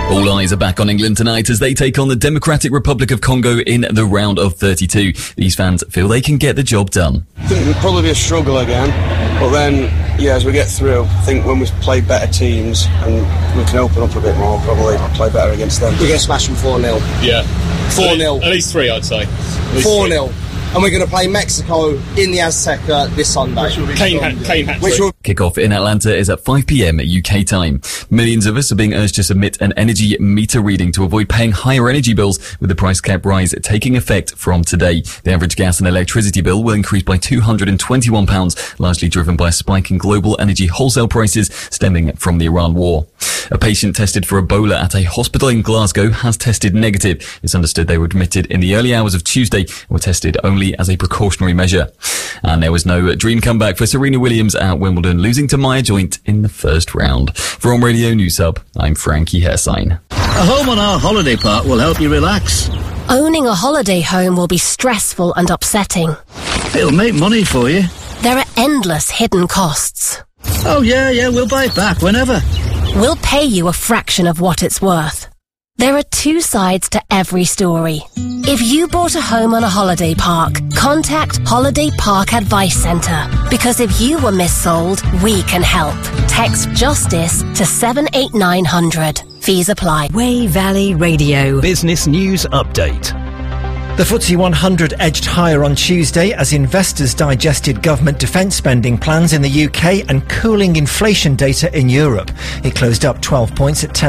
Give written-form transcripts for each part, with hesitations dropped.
All eyes are back on England tonight as they take on the Democratic Republic of Congo in the round of 32. These fans feel they can get the job done. I think it'll probably be a struggle again, but then, as we get through, I think when we play better teams and we can open up a bit more, probably play better against them. We're going to smash them 4-0. Yeah. 4-0. At least 3, I'd say. 4-0. And we're going to play Mexico in the Azteca this Sunday. Kane hat-trick. Kickoff in Atlanta is at 5 p.m. UK time. Millions of us are being urged to submit an energy meter reading to avoid paying higher energy bills, with the price cap rise taking effect from today. The average gas and electricity bill will increase by £221, largely driven by a spike in global energy wholesale prices stemming from the Iran war. A patient tested for Ebola at a hospital in Glasgow has tested negative. It's understood they were admitted in the early hours of Tuesday and were tested only as a precautionary measure. And there was no dream comeback for Serena Williams at Wimbledon, losing to Maya Joint in the first round. For On Radio News Hub, I'm Frankie Hersign. A home on our holiday park will help you relax. Owning a holiday home will be stressful and upsetting. It'll make money for you. There are endless hidden costs. Oh yeah, we'll buy it back whenever. We'll pay you a fraction of what it's worth. There are two sides to every story. If you bought a home on a holiday park, contact Holiday Park Advice Centre. Because if you were missold, we can help. Text JUSTICE to 78900. Fees apply. Wey Valley Radio. Business News Update. The FTSE 100 edged higher on Tuesday as investors digested government defence spending plans in the UK and cooling inflation data in Europe. It closed up 12 points at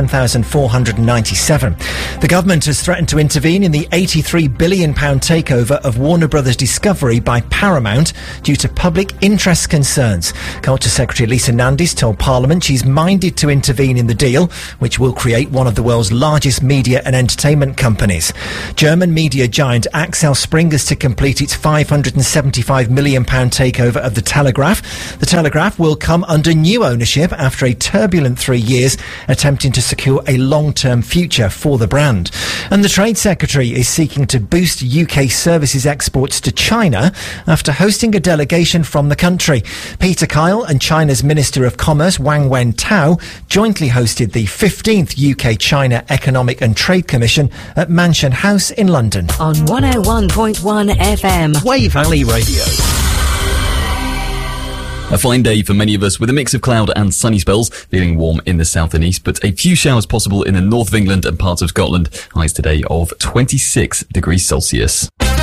10,497. The government has threatened to intervene in the £83 billion takeover of Warner Brothers Discovery by Paramount due to public interest concerns. Culture Secretary Lisa Nandes told Parliament she's minded to intervene in the deal, which will create one of the world's largest media and entertainment companies. German media giant Axel Springer is to complete its £575 million takeover of The Telegraph. The Telegraph will come under new ownership after a turbulent 3 years, attempting to secure a long-term future for the brand. And the Trade Secretary is seeking to boost UK services exports to China after hosting a delegation from the country. Peter Kyle and China's Minister of Commerce, Wang Wentao, jointly hosted the 15th UK-China Economic and Trade Commission at Mansion House in London. On 101.1 FM. Wey Valley Radio. A fine day for many of us with a mix of cloud and sunny spells, feeling warm in the south and east, but a few showers possible in the north of England and parts of Scotland. Highs today of 26 degrees Celsius.